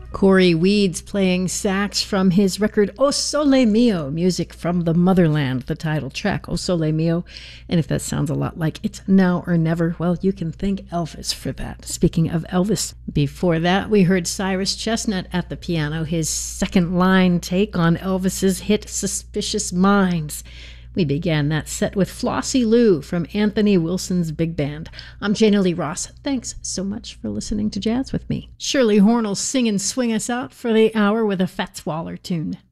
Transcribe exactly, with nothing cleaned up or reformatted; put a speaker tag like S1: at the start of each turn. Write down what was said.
S1: Corey Weeds playing sax from his record O Sole Mio, music from the motherland, the title track, O Sole Mio. And if that sounds a lot like It's Now or Never, well, you can thank Elvis for that. Speaking of Elvis, before that, we heard Cyrus Chestnut at the piano, his second line take on Elvis's hit Suspicious Minds. We began that set with Flossie Lou from Anthony Wilson's Big Band. I'm Jana Lee Ross. Thanks so much for listening to Jazz with me. Shirley Horn will sing and swing us out for the hour with a Fats Waller tune.